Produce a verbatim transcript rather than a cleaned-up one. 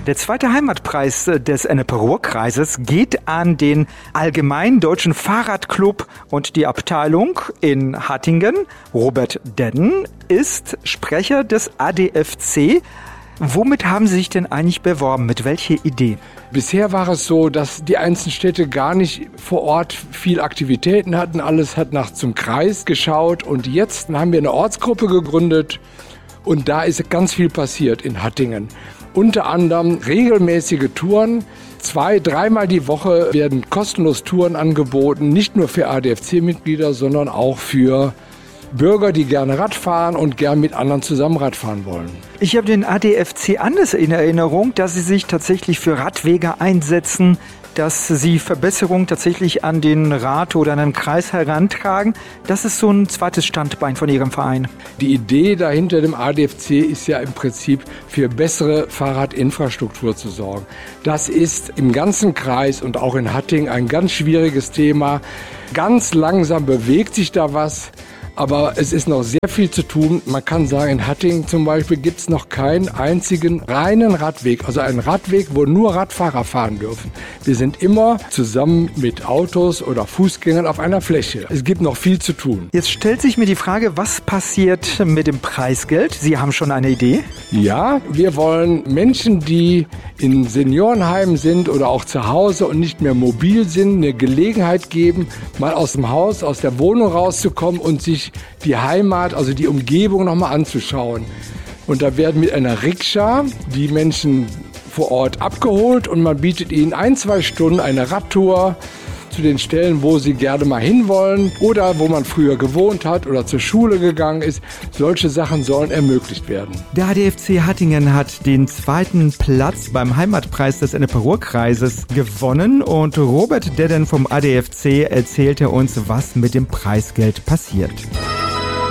Der zweite Heimatpreis des Ennepe-Ruhr-Kreises geht an den Allgemeinen Deutschen Fahrradclub und die Abteilung in Hattingen. Robert Dedden ist Sprecher des A D F C. Womit haben Sie sich denn eigentlich beworben? Mit welcher Idee? Bisher war es so, dass die einzelnen Städte gar nicht vor Ort viel Aktivitäten hatten. Alles hat nach zum Kreis geschaut. Und jetzt haben wir eine Ortsgruppe gegründet. Und da ist ganz viel passiert in Hattingen. Unter anderem regelmäßige Touren. Zwei, dreimal die Woche werden kostenlos Touren angeboten. Nicht nur für A D F C-Mitglieder, sondern auch für Bürger, die gerne Rad fahren und gern mit anderen zusammen Rad fahren wollen. Ich habe den A D F C anders in Erinnerung, dass sie sich tatsächlich für Radwege einsetzen, dass sie Verbesserungen tatsächlich an den Rat oder an den Kreis herantragen. Das ist so ein zweites Standbein von Ihrem Verein. Die Idee dahinter dem A D F C ist ja im Prinzip für bessere Fahrradinfrastruktur zu sorgen. Das ist im ganzen Kreis und auch in Hattingen ein ganz schwieriges Thema. Ganz langsam bewegt sich da was. Aber es ist noch sehr viel zu tun. Man kann sagen, in Hattingen zum Beispiel gibt es noch keinen einzigen reinen Radweg. Also einen Radweg, wo nur Radfahrer fahren dürfen. Wir sind immer zusammen mit Autos oder Fußgängern auf einer Fläche. Es gibt noch viel zu tun. Jetzt stellt sich mir die Frage, was passiert mit dem Preisgeld? Sie haben schon eine Idee? Ja, wir wollen Menschen, die in Seniorenheimen sind oder auch zu Hause und nicht mehr mobil sind, eine Gelegenheit geben, mal aus dem Haus, aus der Wohnung rauszukommen und sich die Heimat, also die Umgebung nochmal anzuschauen. Und da werden mit einer Rikscha die Menschen vor Ort abgeholt und man bietet ihnen ein, zwei Stunden eine Radtour zu den Stellen, wo sie gerne mal hinwollen oder wo man früher gewohnt hat oder zur Schule gegangen ist. Solche Sachen sollen ermöglicht werden. Der A D F C Hattingen hat den zweiten Platz beim Heimatpreis des Ennepe-Ruhr-Kreises gewonnen und Robert Dedden vom A D F C erzählte uns, was mit dem Preisgeld passiert.